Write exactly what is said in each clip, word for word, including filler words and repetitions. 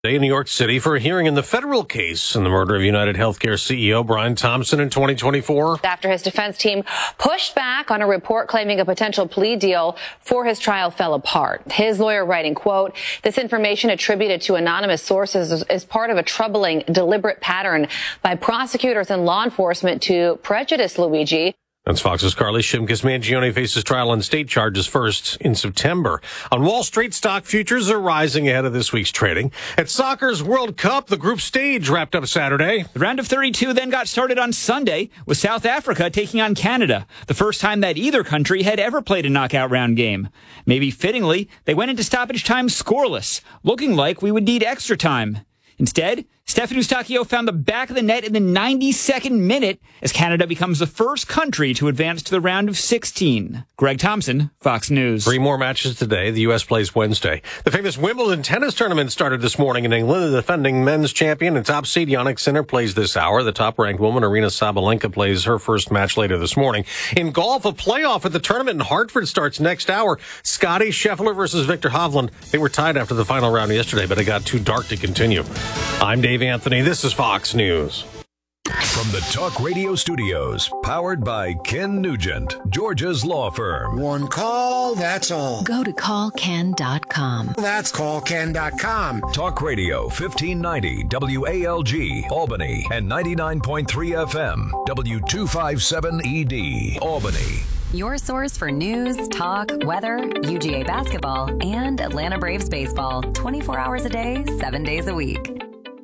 In New York City for a hearing in the federal case in the murder of United Healthcare C E O Brian Thompson in twenty twenty-four. After his defense team pushed back on a report claiming a potential plea deal for his trial fell apart. His lawyer writing, quote, this information attributed to anonymous sources is, is part of a troubling, deliberate pattern by prosecutors and law enforcement to prejudice Luigi. That's Fox's Carly Shimkus. Mangione faces trial on state charges first in September. On Wall Street, stock futures are rising ahead of this week's trading. At soccer's World Cup, the group stage wrapped up Saturday. The round of thirty-two then got started on Sunday with South Africa taking on Canada, the first time that either country had ever played a knockout round game. Maybe fittingly, they went into stoppage time scoreless, looking like we would need extra time. Instead, Stephen Eustachio found the back of the net in the ninety-second minute as Canada becomes the first country to advance to the round of sixteen. Greg Thompson, Fox News. Three more matches today. The U S plays Wednesday. The famous Wimbledon tennis tournament started this morning in England. The defending men's champion and top seed Jannik Sinner plays this hour. The top-ranked woman, Aryna Sabalenka, plays her first match later this morning. In golf, a playoff at the tournament in Hartford starts next hour. Scotty Scheffler versus Victor Hovland. They were tied after the final round yesterday, but it got too dark to continue. I'm Dave Anthony. This is Fox News. From the Talk Radio studios, powered by Ken Nugent, Georgia's law firm. One call, that's all. Go to call ken dot com. That's call ken dot com. Talk Radio fifteen ninety W A L G, Albany, and ninety-nine point three F M, W two fifty-seven E D, Albany. Your source for news, talk, weather, U G A basketball, and Atlanta Braves baseball. twenty-four hours a day, seven days a week.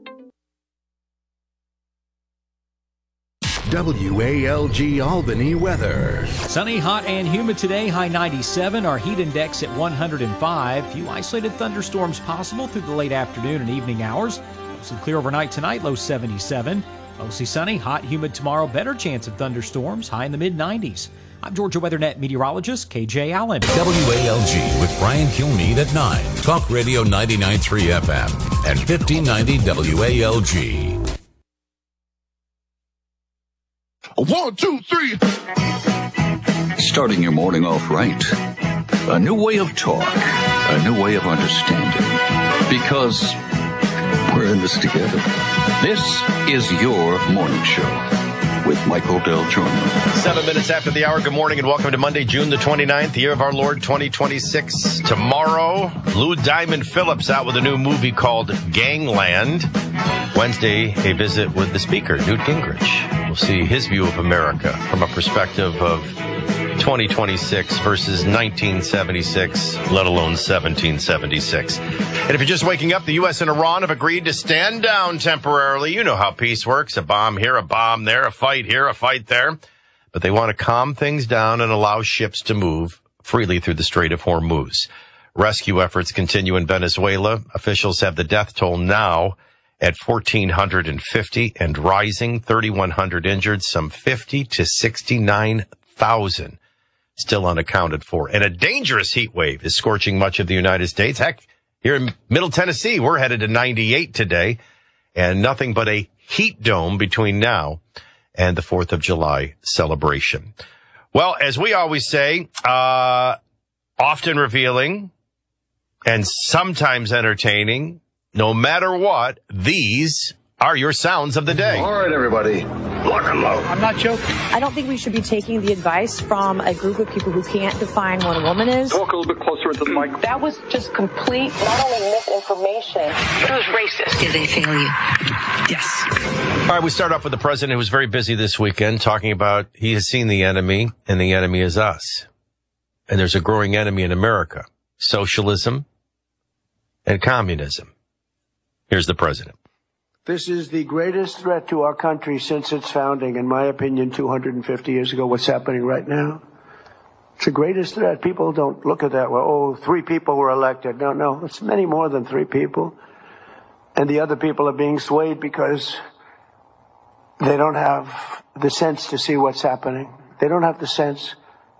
W A L G Albany weather. Sunny, hot, and humid today. High ninety-seven. Our heat index at one hundred five. Few isolated thunderstorms possible through the late afternoon and evening hours. Mostly clear overnight tonight. Low seventy-seven. Mostly sunny, hot, humid tomorrow. Better chance of thunderstorms. High in the mid nineties. I'm Georgia WeatherNet meteorologist K J Allen. W A L G with Brian Kilmeade at nine. Talk Radio ninety-nine point three F M and fifteen ninety W A L G. One, two, three. Starting your morning off right. A new way of talk. A new way of understanding. Because we're in this together. This is your morning show with Michael Del Giorno. Seven minutes after the hour. Good morning and welcome to Monday, June the twenty-ninth, the year of our Lord twenty twenty-six. Tomorrow, Lou Diamond Phillips out with a new movie called Gangland. Wednesday, a visit with the speaker, Newt Gingrich. We'll see his view of America from a perspective of twenty twenty-six versus nineteen seventy-six, let alone seventeen seventy-six. And if you're just waking up, the U S and Iran have agreed to stand down temporarily. You know how peace works. A bomb here, a bomb there, a fight here, a fight there. But they want to calm things down and allow ships to move freely through the Strait of Hormuz. Rescue efforts continue in Venezuela. Officials have the death toll now at one thousand four hundred fifty and rising, three thousand one hundred injured, some fifty to sixty-nine thousand still unaccounted for. And a dangerous heat wave is scorching much of the United States. Heck, here in Middle Tennessee, we're headed to ninety-eight today, and nothing but a heat dome between now and the fourth of July celebration. Well, as we always say, uh, often revealing and sometimes entertaining, no matter what, these are your sounds of the day. All right, everybody, lock them up. I'm not joking. I don't think we should be taking the advice from a group of people who can't define what a woman is. Talk a little bit closer into the mic. That was just complete, not only misinformation, it was racist. Did they fail you? Yes. All right, we start off with the president who was very busy this weekend talking about he has seen the enemy and the enemy is us. And there's a growing enemy in America, socialism and communism. Here's the president. This is the greatest threat to our country since its founding, in my opinion, two hundred fifty years ago, what's happening right now. It's the greatest threat. People don't look at that, well, oh, three people were elected. No, no, it's many more than three people. And the other people are being swayed because they don't have the sense to see what's happening. They don't have the sense.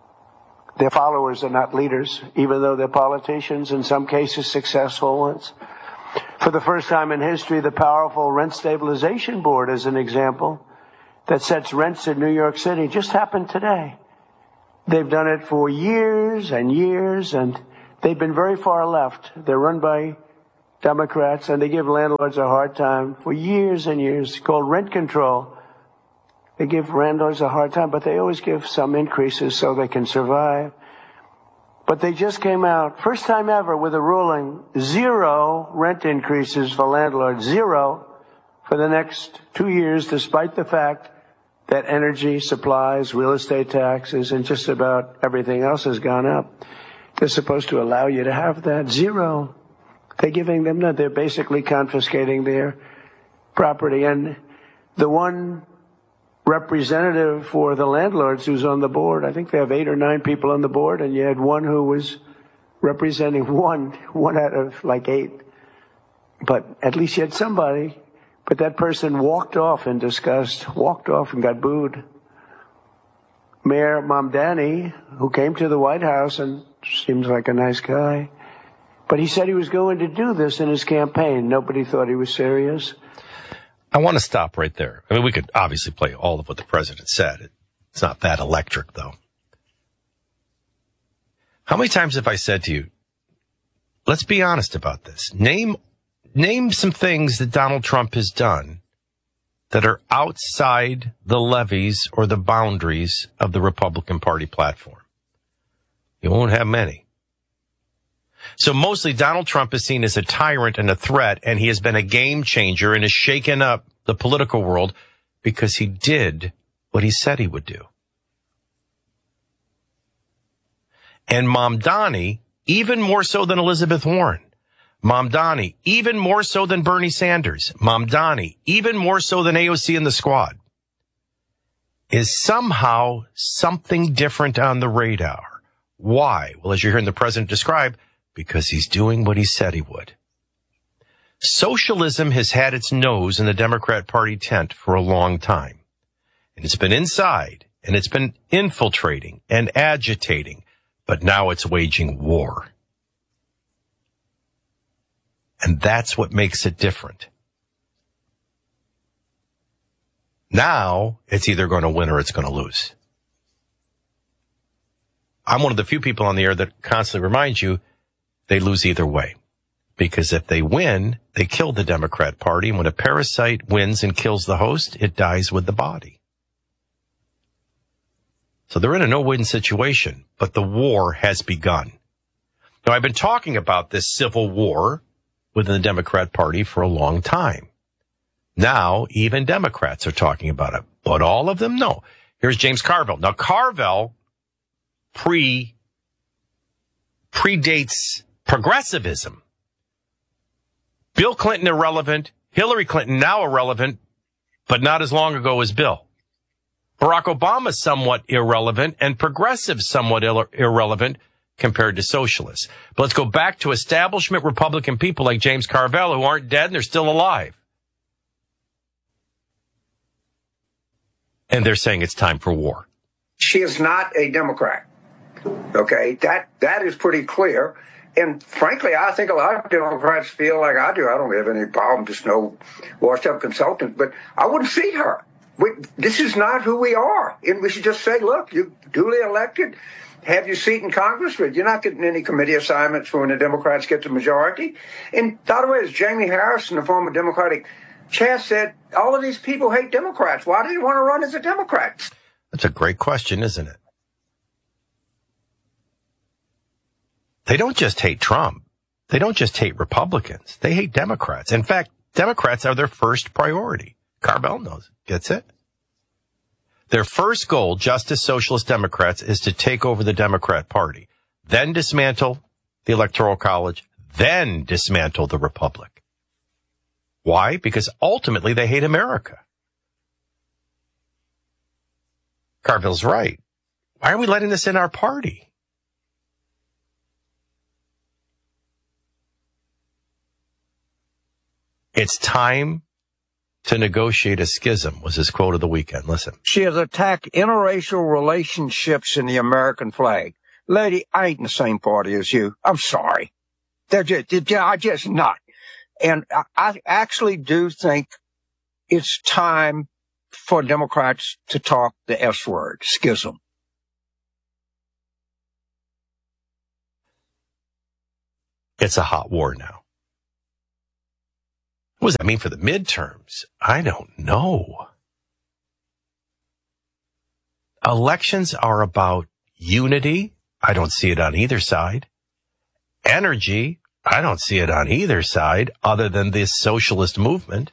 Their followers are not leaders, even though they're politicians, in some cases successful ones. For the first time in history, the powerful Rent Stabilization Board, as an example, that sets rents in New York City, just happened today. They've done it for years and years, and they've been very far left. They're run by Democrats, and they give landlords a hard time for years and years. It's called rent control. They give landlords a hard time, but they always give some increases so they can survive. But they just came out, first time ever, with a ruling, zero rent increases for landlords, zero for the next two years, despite the fact that energy, supplies, real estate taxes, and just about everything else has gone up. They're supposed to allow you to have that. Zero. They're giving them that. They're basically confiscating their property. And the one representative for the landlords who's on the board, I think they have eight or nine people on the board, and you had one who was representing one, one out of like eight. But at least you had somebody. But that person walked off in disgust, walked off and got booed. Mayor Mamdani, who came to the White House and seems like a nice guy, but he said he was going to do this in his campaign. Nobody thought he was serious. I want to stop right there. I mean, we could obviously play all of what the president said. It's not that electric, though. How many times have I said to you, let's be honest about this. Name Name some things that Donald Trump has done that are outside the levees or the boundaries of the Republican Party platform. You won't have many. So mostly Donald Trump is seen as a tyrant and a threat, and he has been a game changer and has shaken up the political world because he did what he said he would do. And Mamdani, even more so than Elizabeth Warren, Mamdani, even more so than Bernie Sanders, Mamdani, even more so than A O C and the Squad, is somehow something different on the radar. Why? Well, as you're hearing the president describe, because he's doing what he said he would. Socialism has had its nose in the Democrat Party tent for a long time. And it's been inside, and it's been infiltrating and agitating, but now it's waging war. And that's what makes it different. Now, it's either going to win or it's going to lose. I'm one of the few people on the air that constantly reminds you they lose either way. Because if they win, they kill the Democrat Party. And when a parasite wins and kills the host, it dies with the body. So they're in a no-win situation, but the war has begun. Now, I've been talking about this civil war within the Democrat Party for a long time. Now, even Democrats are talking about it, but all of them, no. Here's James Carville. Now, Carville pre, predates progressivism. Bill Clinton irrelevant, Hillary Clinton now irrelevant, but not as long ago as Bill. Barack Obama somewhat irrelevant and progressive somewhat ir- irrelevant compared to socialists. But let's go back to establishment Republican people like James Carville who aren't dead and they're still alive. And they're saying it's time for war. She is not a Democrat. Okay, that that is pretty clear. And frankly, I think a lot of Democrats feel like I do. I don't have any problem, just no washed-up consultant. But I wouldn't see her. We, this is not who we are. And we should just say, look, you duly elected. Have your seat in Congress, but you're not getting any committee assignments for when the Democrats get the majority. And by the way, as Jamie Harrison, the former Democratic chair, said, all of these people hate Democrats. Why do you want to run as a Democrat? That's a great question, isn't it? They don't just hate Trump. They don't just hate Republicans. They hate Democrats. In fact, Democrats are their first priority. Carville knows, gets it? Their first goal, just as socialist Democrats, is to take over the Democrat Party, then dismantle the Electoral College, then dismantle the Republic. Why? Because ultimately they hate America. Carville's right. Why are we letting this in our party? It's time to negotiate a schism, was his quote of the weekend. Listen. She has attacked interracial relationships in the American flag. Lady, I ain't in the same party as you. I'm sorry. They're just, they're, I just not. And I, I actually do think it's time for Democrats to talk the S word, schism. It's a hot war now. What does that mean for the midterms? I don't know. Elections are about unity. I don't see it on either side. Energy. I don't see it on either side other than this socialist movement.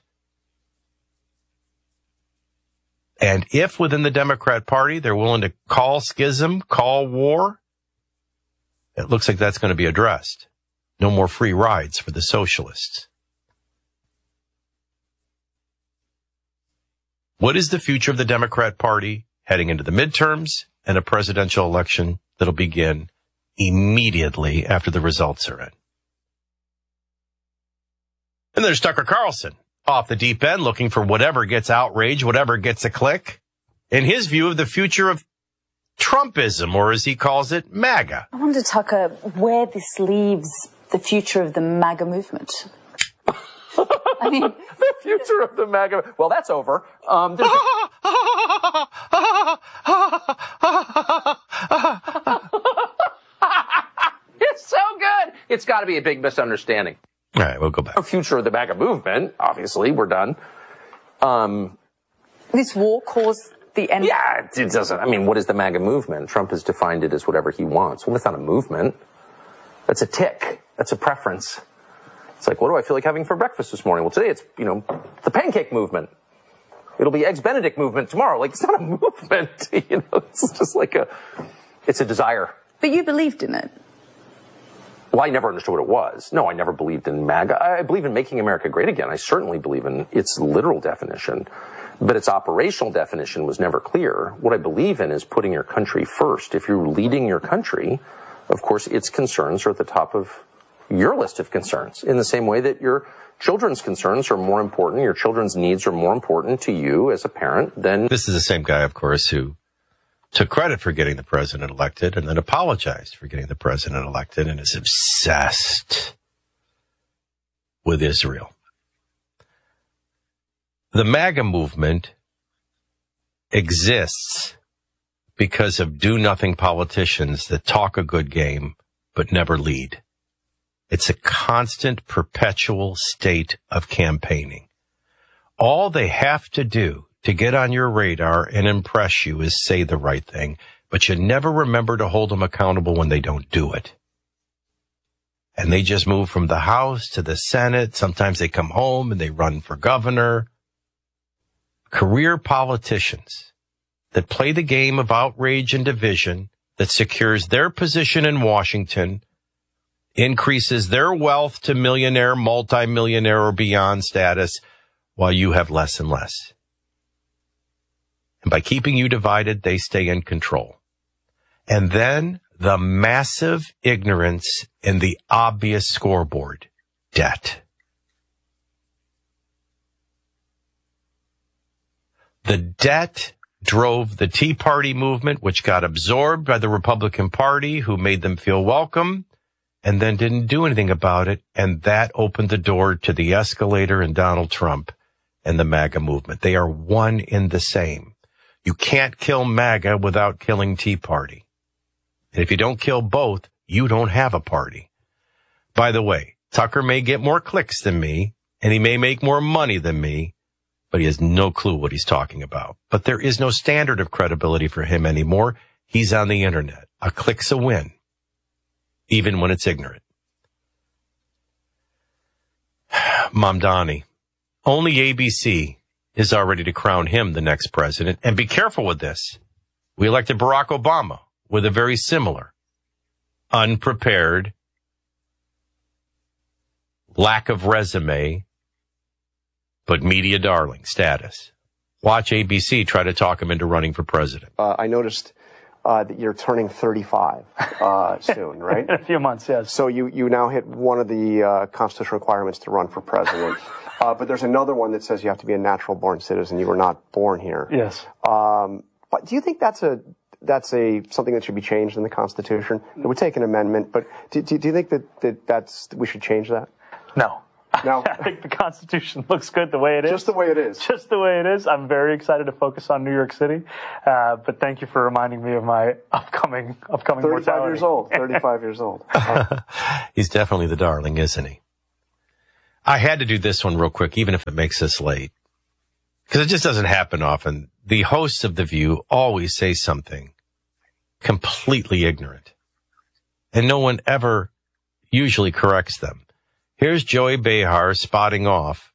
And if within the Democrat Party they're willing to call schism, call war, it looks like that's going to be addressed. No more free rides for the socialists. What is the future of the Democrat Party heading into the midterms and a presidential election that'll begin immediately after the results are in? And there's Tucker Carlson off the deep end looking for whatever gets outrage, whatever gets a click. In his view of the future of Trumpism, or as he calls it, MAGA. I wonder, Tucker, where this leaves the future of the MAGA movement. I mean, the future of the MAGA. Well, that's over. Um, there's a- It's so good. It's got to be a big misunderstanding. All right, we'll go back. The future of the MAGA movement. Obviously, we're done. Um, this war caused the end. Yeah, it doesn't. I mean, what is the MAGA movement? Trump has defined it as whatever he wants. Well, that's not a movement. That's a tick. That's a preference. It's like, what do I feel like having for breakfast this morning? Well, today it's, you know, the pancake movement. It'll be Eggs Benedict movement tomorrow. Like, it's not a movement. You know, it's just like a, it's a desire. But you believed in it. Well, I never understood what it was. No, I never believed in MAGA. I believe in making America great again. I certainly believe in its literal definition, but its operational definition was never clear. What I believe in is putting your country first. If you're leading your country, of course, its concerns are at the top of your list of concerns, in the same way that your children's concerns are more important, your children's needs are more important to you as a parent than... This is the same guy, of course, who took credit for getting the president elected and then apologized for getting the president elected and is obsessed with Israel. The MAGA movement exists because of do-nothing politicians that talk a good game but never lead. It's a constant, perpetual state of campaigning. All they have to do to get on your radar and impress you is say the right thing, but you never remember to hold them accountable when they don't do it. And they just move from the House to the Senate. Sometimes they come home and they run for governor. Career politicians that play the game of outrage and division that secures their position in Washington, increases their wealth to millionaire, multimillionaire, or beyond status, while you have less and less. And by keeping you divided, they stay in control. And then the massive ignorance and the obvious scoreboard, debt. The debt drove the Tea Party movement, which got absorbed by the Republican Party, who made them feel welcome, and then didn't do anything about it. And that opened the door to the escalator and Donald Trump and the MAGA movement. They are one in the same. You can't kill MAGA without killing Tea Party. And if you don't kill both, you don't have a party. By the way, Tucker may get more clicks than me, and he may make more money than me, but he has no clue what he's talking about. But there is no standard of credibility for him anymore. He's on the internet. A click's a win, even when it's ignorant. Mamdani. Only A B C is already to crown him the next president. And be careful with this. We elected Barack Obama with a very similar, unprepared, lack of resume, but media darling status. Watch A B C try to talk him into running for president. Uh, I noticed uh, that you're turning thirty-five uh, soon, right? In a few months, yes. So you, you now hit one of the uh, constitutional requirements to run for president. Uh, but there's another one that says you have to be a natural-born citizen. You were not born here. Yes. Um, but do you think that's a that's a something that should be changed in the Constitution? It would take an amendment, but do, do, do you think that, that that's we should change that? No. No. I think the Constitution looks good the way it is. Just the way it is. Just the way it is. I'm very excited to focus on New York City. Uh, but thank you for reminding me of my upcoming upcoming thirty-five mortality. years old. thirty-five years old. He's definitely the darling, isn't he? I had to do this one real quick, even if it makes us late. Because it just doesn't happen often. The hosts of The View always say something completely ignorant. And no one ever usually corrects them. Here's Joy Behar spotting off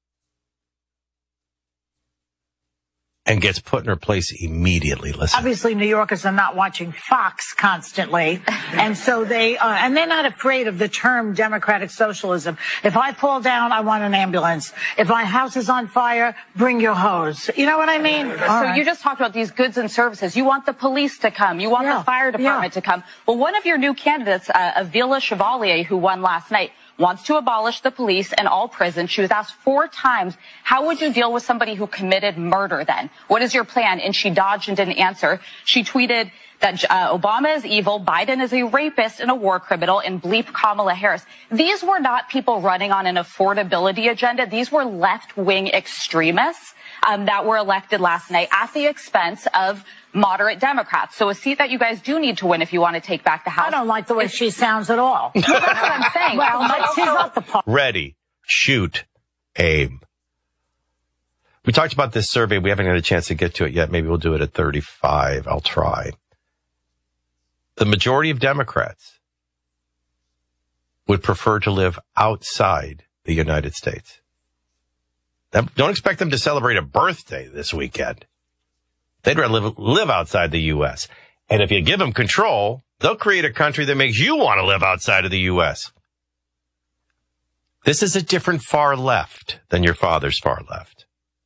and gets put in her place immediately. Listen. Obviously, New Yorkers are not watching Fox constantly, and so they uh, and they're not afraid of the term democratic socialism. If I fall down, I want an ambulance. If my house is on fire, bring your hose. You know what I mean? So right. You just talked about these goods and services. You want the police to come. You want Yeah. the fire department Yeah. to come. Well, one of your new candidates, uh, Avila Chevalier, who won last night, wants to abolish the police and all prisons. She was asked four times, how would you deal with somebody who committed murder then? What is your plan? And she dodged and didn't answer. She tweeted that uh, Obama is evil, Biden is a rapist and a war criminal, and bleep Kamala Harris. These were not people running on an affordability agenda. These were left-wing extremists um, that were elected last night at the expense of moderate Democrats. So a seat that you guys do need to win if you want to take back the House. I don't like the way she sounds at all. Well, that's what I'm saying. Well, but she's not the part. Ready, shoot, aim. We talked about this survey. We haven't had a chance to get to it yet. Maybe we'll do it at thirty-five. I'll try. The majority of Democrats would prefer to live outside the United States. Don't expect them to celebrate a birthday this weekend. They'd rather live, live outside the U S. And if you give them control, they'll create a country that makes you want to live outside of the U S. This is a different far left than your father's far left.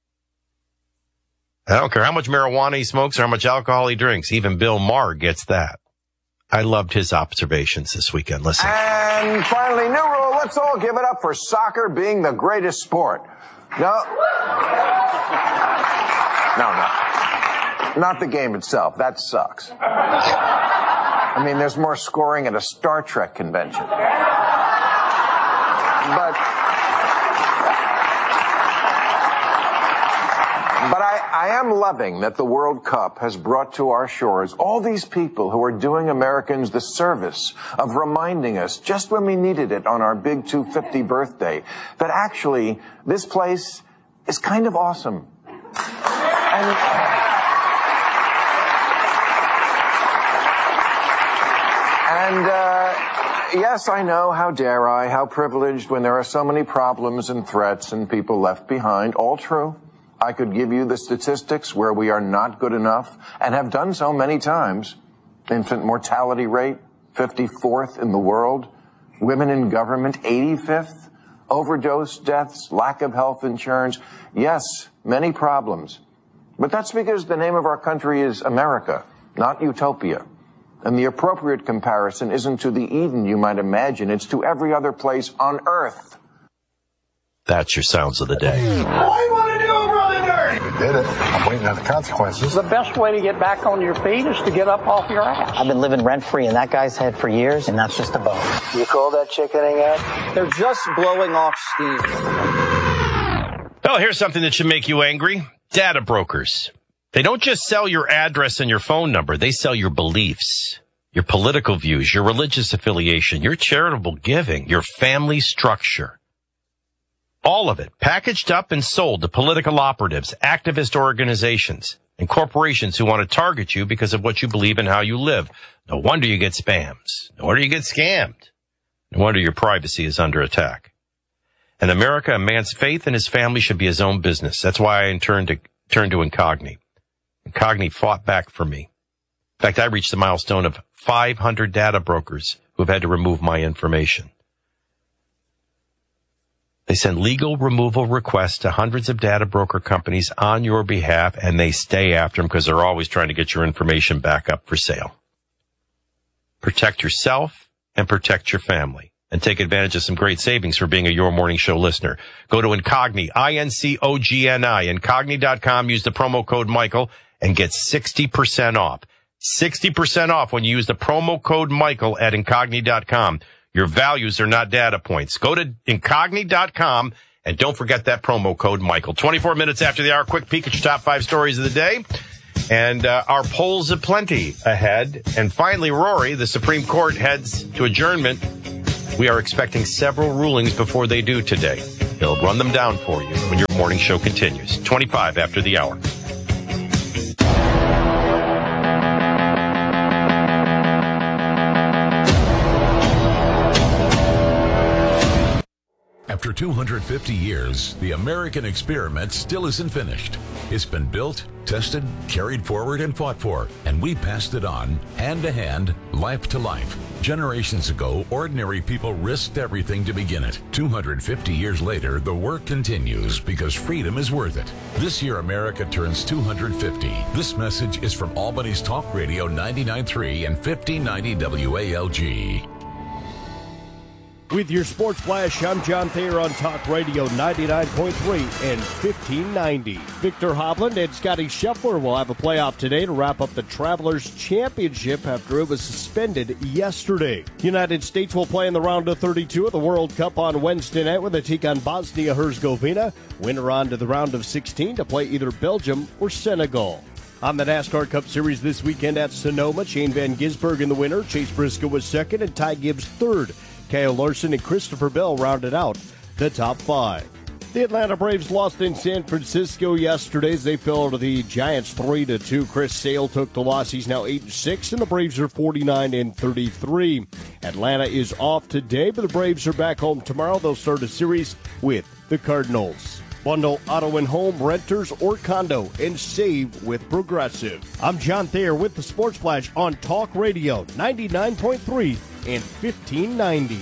I don't care how much marijuana he smokes or how much alcohol he drinks. Even Bill Maher gets that. I loved his observations this weekend. Listen. And finally, new rule. Let's all give it up for soccer being the greatest sport. No. No, no. Not the game itself. That sucks. I mean, there's more scoring at a Star Trek convention. But, but I, I am loving that the World Cup has brought to our shores all these people who are doing Americans the service of reminding us just when we needed it on our big two hundred fiftieth birthday that actually this place is kind of awesome. And, And, uh, yes, I know, how dare I, how privileged when there are so many problems and threats and people left behind. All true. I could give you the statistics where we are not good enough and have done so many times. Infant mortality rate, fifty-fourth in the world. Women in government, eighty-fifth. Overdose deaths, lack of health insurance. Yes, many problems. But that's because the name of our country is America, not utopia. And the appropriate comparison isn't to the Eden you might imagine. It's to every other place on Earth. That's your sounds of the day. What do you want to do, Brother Dirt? We did it. I'm waiting on the consequences. The best way to get back on your feet is to get up off your ass. I've been living rent-free in that guy's head for years, and that's just a bone. You call that chickening out? They're just blowing off steam. Oh, here's something that should make you angry. Data brokers. They don't just sell your address and your phone number. They sell your beliefs, your political views, your religious affiliation, your charitable giving, your family structure. All of it packaged up and sold to political operatives, activist organizations, and corporations who want to target you because of what you believe and how you live. No wonder you get spams. No wonder you get scammed. No wonder your privacy is under attack. In America, a man's faith in his family should be his own business. That's why I turned to, turned to Incogni. Incogni fought back for me. In fact, I reached the milestone of five hundred data brokers who have had to remove my information. They send legal removal requests to hundreds of data broker companies on your behalf, and they stay after them because they're always trying to get your information back up for sale. Protect yourself and protect your family, and take advantage of some great savings for being a Your Morning Show listener. Go to Incogni, I N C O G N I, Incogni dot com, use the promo code Michael, and get sixty percent off. sixty percent off when you use the promo code Michael at Incogni dot com. Your values are not data points. Go to Incogni dot com and don't forget that promo code Michael. twenty-four minutes after the hour, quick peek at your top five stories of the day. And uh, our polls aplenty ahead. And finally, Rory, the Supreme Court heads to adjournment We are expecting several rulings before they do today. He'll run them down for you when your morning show continues. twenty-five after the hour. After two hundred fifty years, the American experiment still isn't finished. It's been built, tested, carried forward, and fought for, and we passed it on, hand to hand, life to life. Generations ago, ordinary people risked everything to begin it. two hundred fifty years later, the work continues because freedom is worth it. This year, America turns two hundred fifty. This message is from Albany's Talk Radio ninety-nine point three and fifteen ninety W A L G. With your Sports Flash, I'm John Thayer on Talk Radio ninety-nine point three and fifteen ninety. Victor Hovland and Scotty Scheffler will have a playoff today to wrap up the Travelers Championship after it was suspended yesterday. United States will play in the round of thirty-two of the World Cup on Wednesday night with a take on Bosnia-Herzegovina. Winner on to the round of sixteen to play either Belgium or Senegal. On the NASCAR Cup Series this weekend at Sonoma, Shane Van Gisbergen the winner, Chase Briscoe was second, and Ty Gibbs third. Kyle Larson and Christopher Bell rounded out the top five. The Atlanta Braves lost in San Francisco yesterday as they fell to the Giants three to two. Chris Sale took the loss. He's now eight and six, and the Braves are forty-nine and thirty-three. Atlanta is off today, but the Braves are back home tomorrow. They'll start a series with the Cardinals. Bundle auto and home, renters, or condo, and save with Progressive. I'm John Thayer with the Sports Flash on Talk Radio ninety-nine point three and fifteen ninety.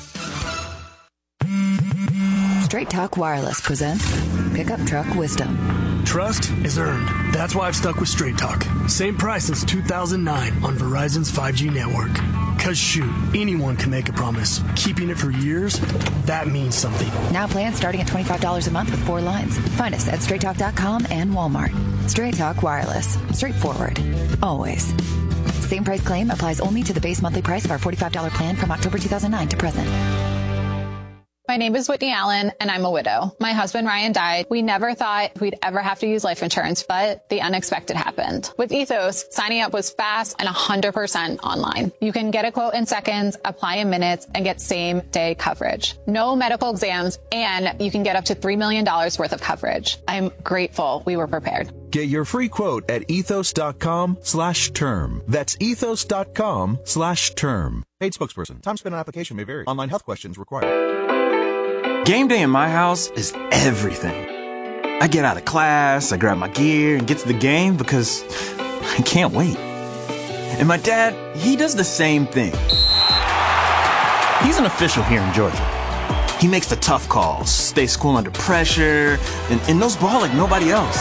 Straight Talk Wireless presents Pickup Truck Wisdom. Trust is earned. That's why I've stuck with Straight Talk. Same price since two thousand nine on Verizon's five G network. Cause shoot, anyone can make a promise. Keeping it for years, that means something. Now plans starting at twenty-five dollars a month with four lines. Find us at straight talk dot com and Walmart. Straight Talk Wireless. Straightforward. Always. Same price claim applies only to the base monthly price of our forty-five dollars plan from October two thousand nine to present. My name is Whitney Allen, and I'm a widow. My husband, Ryan, died. We never thought we'd ever have to use life insurance, but the unexpected happened. With Ethos, signing up was fast and one hundred percent online. You can get a quote in seconds, apply in minutes, and get same-day coverage. No medical exams, and you can get up to three million dollars worth of coverage. I'm grateful we were prepared. Get your free quote at ethos.com slash term. That's ethos.com slash term. Paid spokesperson. Time spent on application may vary. Online health questions required. Game day in my house is everything. I get out of class, I grab my gear, and get to the game because I can't wait. And my dad, he does the same thing. He's an official here in Georgia. He makes the tough calls, stays cool under pressure, and, and knows ball like nobody else.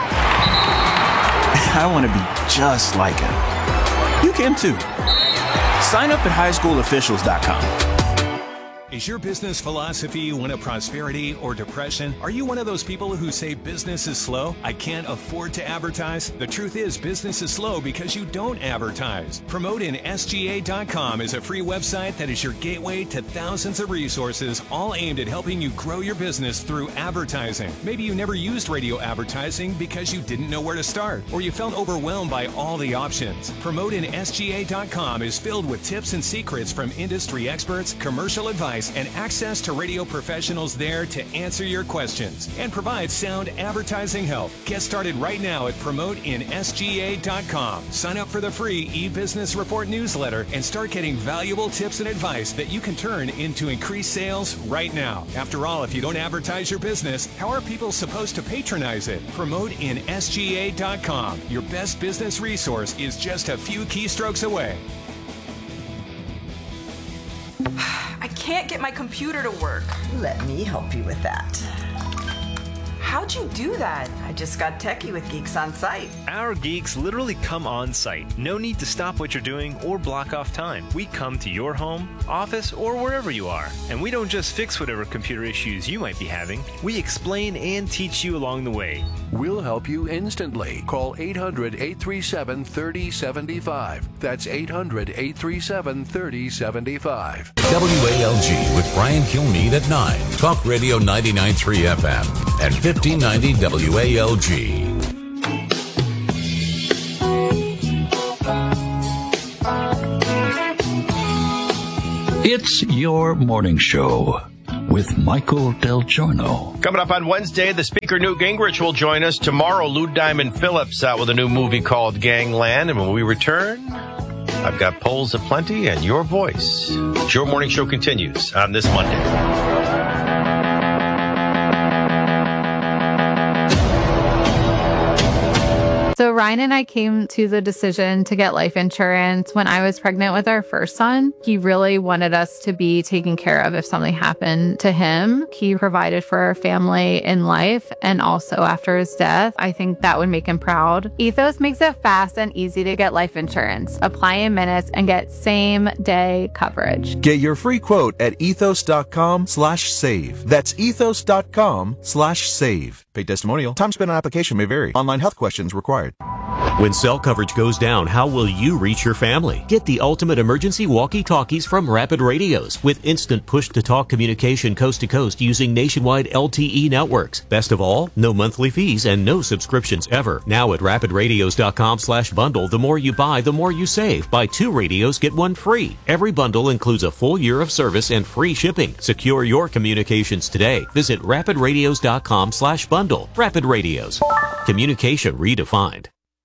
I want to be just like him. You can too. Sign up at high school officials dot com. Is your business philosophy one of prosperity or depression? Are you one of those people who say business is slow? I can't afford to advertise? The truth is business is slow because you don't advertise. Promote in S G A dot com is a free website that is your gateway to thousands of resources, all aimed at helping you grow your business through advertising. Maybe you never used radio advertising because you didn't know where to start, or you felt overwhelmed by all the options. Promote in S G A dot com is filled with tips and secrets from industry experts, commercial advice, and access to radio professionals there to answer your questions and provide sound advertising help. Get started right now at promote in S G A dot com. Sign up for the free e-business report newsletter and start getting valuable tips and advice that you can turn into increased sales right now. After all, if you don't advertise your business, how are people supposed to patronize it? Promote in S G A dot com. Your best business resource is just a few keystrokes away. I can't get my computer to work. Let me help you with that. How'd you do that? I just got techie with Geeks on Site. Our geeks literally come on site. No need to stop what you're doing or block off time. We come to your home, office, or wherever you are. And we don't just fix whatever computer issues you might be having. We explain and teach you along the way. We'll help you instantly. Call eight hundred, eight three seven, three oh seven five. That's eight hundred, eight three seven, three oh seven five. W A L G with Brian Kilmeade at nine. Talk Radio ninety-nine point three F M and fifteen ninety W A L G. It's your morning show with Michael Del Giorno. Coming up on Wednesday, the Speaker Newt Gingrich will join us. Tomorrow, Lou Diamond Phillips out with a new movie called Gangland. And when we return, I've got polls aplenty and your voice. Your morning show continues on this Monday. So Ryan and I came to the decision to get life insurance when I was pregnant with our first son. He really wanted us to be taken care of if something happened to him. He provided for our family in life and also after his death. I think that would make him proud. Ethos makes it fast and easy to get life insurance. Apply in minutes and get same day coverage. Get your free quote at ethos.com slash save. That's ethos.com slash save. Paid testimonial. Time spent on application may vary. Online health questions required. When cell coverage goes down, how will you reach your family? Get the ultimate emergency walkie-talkies from Rapid Radios with instant push-to-talk communication coast to coast using nationwide L T E networks. Best of all, no monthly fees and no subscriptions ever. Now at rapidradios.com slash bundle, the more you buy, the more you save. Buy two radios, get one free. Every bundle includes a full year of service and free shipping. Secure your communications today. Visit rapidradios.com slash bundle. Rapid Radios. Communication redefined.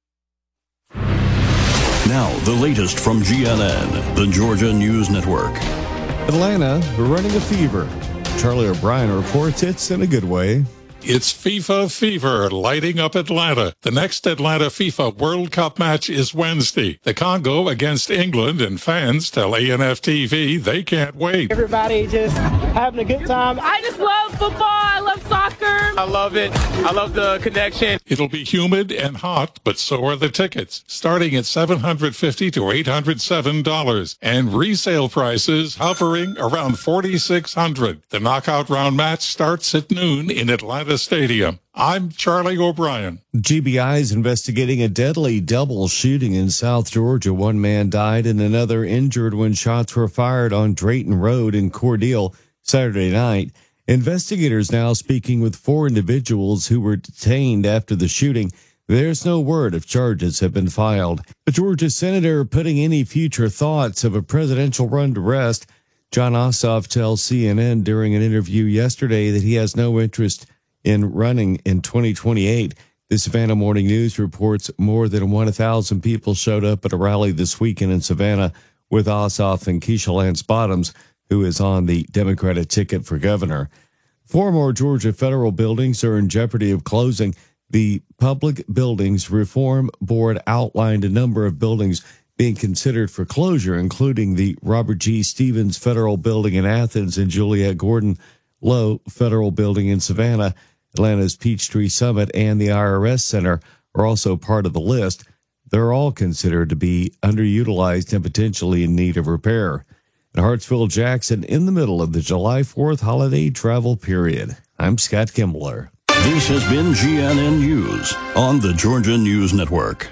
Now, the latest from G N N, the Georgia News Network. Atlanta running a fever. Charlie O'Brien reports it's in a good way. It's FIFA fever lighting up Atlanta. The next Atlanta FIFA World Cup match is Wednesday. The Congo against England, and fans tell A N F T V they can't wait. Everybody just having a good time. I just love football. I love soccer. I love it. I love the connection. It'll be humid and hot, but so are the tickets, starting at seven hundred fifty dollars to eight hundred seven dollars, and resale prices hovering around forty-six hundred dollars. The knockout round match starts at noon in Atlanta Stadium. I'm Charlie O'Brien. G B I is investigating a deadly double shooting in South Georgia. One man died and another injured when shots were fired on Drayton Road in Cordele Saturday night. Investigators now speaking with four individuals who were detained after the shooting. There's no word if charges have been filed. A Georgia senator putting any future thoughts of a presidential run to rest. John Ossoff tells C N N during an interview yesterday that he has no interest in running in twenty twenty-eight. The Savannah Morning News reports more than one thousand people showed up at a rally this weekend in Savannah with Ossoff and Keisha Lance Bottoms, who is on the Democratic ticket for governor. Four more Georgia federal buildings are in jeopardy of closing. The Public Buildings Reform Board outlined a number of buildings being considered for closure, including the Robert G. Stevens Federal Building in Athens and Juliette Gordon Low Federal Building in Savannah. Atlanta's Peachtree Summit and the I R S Center are also part of the list. They're all considered to be underutilized and potentially in need of repair. And Hartsville Jackson in the middle of the July fourth holiday travel period. I'm Scott Kimbler. This has been G N N News on the Georgia News Network.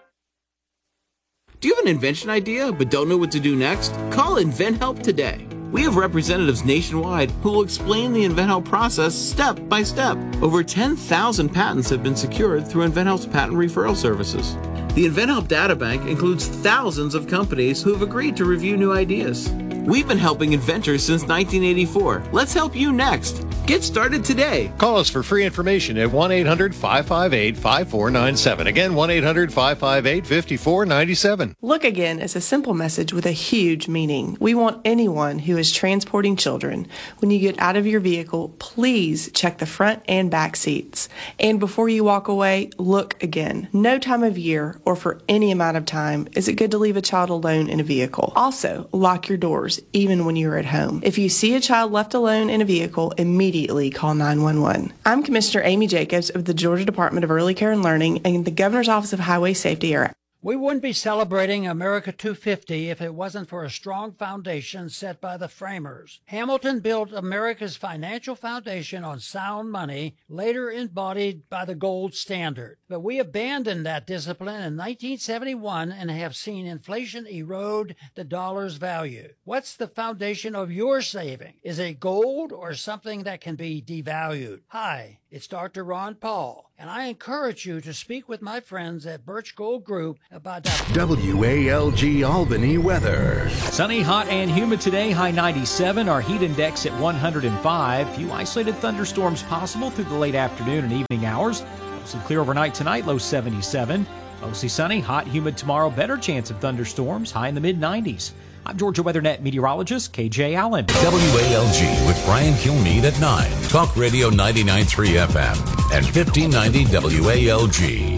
Do you have an invention idea but don't know what to do next? Call InventHelp today. We have representatives nationwide who will explain the InventHelp process step by step. Over ten thousand patents have been secured through InventHelp's patent referral services. The InventHelp Data Bank includes thousands of companies who have agreed to review new ideas. We've been helping inventors since nineteen eighty-four. Let's help you next. Get started today. Call us for free information at one eight hundred five five eight five four nine seven. Again, one eight hundred five five eight five four nine seven. Look again is a simple message with a huge meaning. We want anyone who is transporting children, when you get out of your vehicle, please check the front and back seats. And before you walk away, look again. No time of year or for any amount of time is it good to leave a child alone in a vehicle. Also, lock your doors even when you're at home. If you see a child left alone in a vehicle, immediately call nine one one. I'm Commissioner Amy Jacobs of the Georgia Department of Early Care and Learning and the Governor's Office of Highway Safety are. We wouldn't be celebrating America two fifty if it wasn't for a strong foundation set by the framers. Hamilton built America's financial foundation on sound money, later embodied by the gold standard. But we abandoned that discipline in nineteen seventy-one and have seen inflation erode the dollar's value. What's the foundation of your saving? Is it gold or something that can be devalued? Hi, It's Doctor Ron Paul, and I encourage you to speak with my friends at Birch Gold Group about that. W A L G Albany weather. Sunny, hot, and humid today, high ninety-seven. Our heat index at one hundred five. Few isolated thunderstorms possible through the late afternoon and evening hours. Mostly clear overnight tonight, low seventy-seven. Mostly sunny, hot, humid tomorrow. Better chance of thunderstorms, high in the mid nineties. I'm Georgia WeatherNet meteorologist K J Allen. W A L G with Brian Kilmeade at nine. Talk Radio ninety-nine point three F M and fifteen ninety W A L G.